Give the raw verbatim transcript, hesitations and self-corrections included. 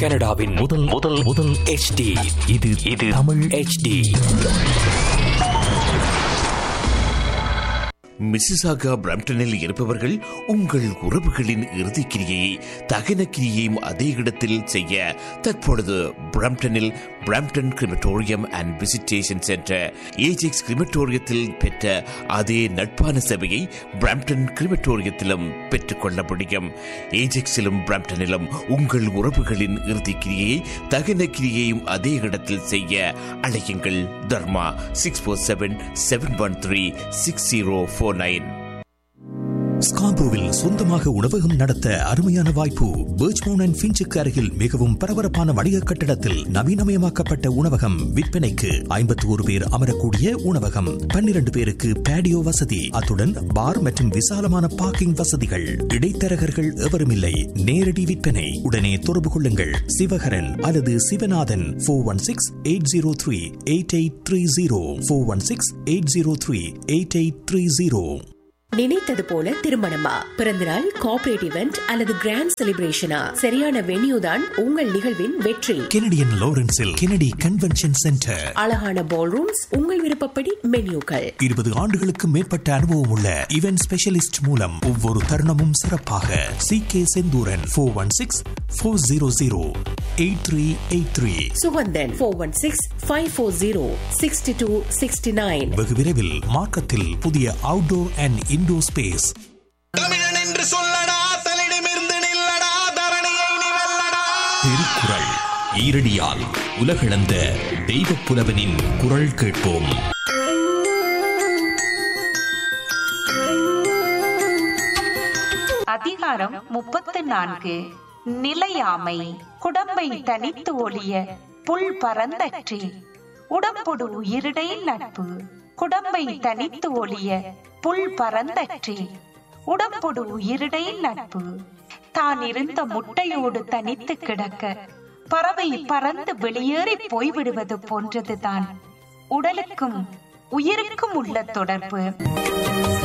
கனடாவின் முதல் முதல் முதல் H D இது இது தமிழ் H D. மிசிசாகா பிரம்டனில் இருப்பவர்கள் உங்கள் உறவுகளின் இறுதிக்கிரியை தகன கிரியையும் அதே இடத்தில் செய்ய தற்பொழுது பிரம்டனில் Brampton crematorium and visitation centre Ajax கிரிமட்டோரியத்தில் பெற்ற அதே நட்பான சேவையை பிரம்டன் கிரிமட்டோரியத்திலும் பெற்றுக்கொள்ள முடியும். ஏஜெக்ஸிலும் பிரம்டனிலும் உங்கள் உறவுகளின் இறுதிக்கிரியை தகன கிரியையும் அதே இடத்தில் செய்ய அழையுங்கள். தர்மா six four seven seven one three six zero four nine. ஸ்கார்போவில் சொந்தமாக உணவகம் நடத்த அருமையான வாய்ப்பு. பர்ச்மவுண்ட் அண்ட் ஃபின்ச்சுக்கு அருகில் மிகவும் பரபரப்பான வணிக கட்டடத்தில் நவீனமயமாக்கப்பட்ட உணவகம் விற்பனைக்கு. ஐம்பத்தி ஒரு பேர் அமரக்கூடிய உணவகம், பன்னிரண்டு பேருக்கு பேடியோ வசதி, அத்துடன் பார் மற்றும் விசாலமான பார்க்கிங் வசதிகள். இடைத்தரகர்கள் எவரும் இல்லை. நேரடி விற்பனை. உடனே தொடர்பு கொள்ளுங்கள் சிவகரன் அல்லது Sivanathan. Four one six eight zero three eight eight three zero four one six eight zero three eight eight three zero. நினைத்தது போல திருமணமா, பிறந்தநாள், கார்ப்பரேட் இவெண்ட் அல்லது கிராண்ட் செலிப்ரேஷனா, சரியான வென்யூ தான் உங்கள் நிகழ்வின் வெற்றி. Canadian லாரன்ஸில் Kennedy convention centre. அழகான பால் ரூம்ஸ், உங்கள் விருப்பப்படி மென்யூக்கள். இருபது ஆண்டுகளுக்கு மேற்பட்ட அனுபவம் உள்ள இவென்ட் ஸ்பெஷலிஸ்ட் மூலம் ஒவ்வொரு தருணமும் சிறப்பாக. C K Senthuran four one six four zero zero eight three eight three. Suganthan four one six five four zero sixty two sixty nine. வெகு விரைவில் மார்க்கத்தில் புதிய அவுட்டோர் அண்ட் இன்டோர் ஸ்பேஸ். தமிழன் என்று சொல்லடா, தலிடமிருந்து நில்லடா, தரணியை நீ வெல்லடா. திருக்குறள் ஈரடியால் உலகளந்த தெய்வ புலவனின் குரல் கேட்போம். அதிகாரம் முப்பத்து நான்கு. நிலையாமை. குடம்பை தனித்து ஒளிய புல் பரந்தற்றி, உடம்பொடு உயிரிடை நட்பு. குடம்பை தனித்து ஒளிய புல் பரந்தற்றி, உடம்பொடு உயிரிடை நட்பு. தான் இருந்த முட்டையோடு தனித்து கிடக்க பறவை பறந்து வெளியேறி போய்விடுவது போன்றதுதான் உடலுக்கும் உயிருக்கும் உள்ள தொடர்பு.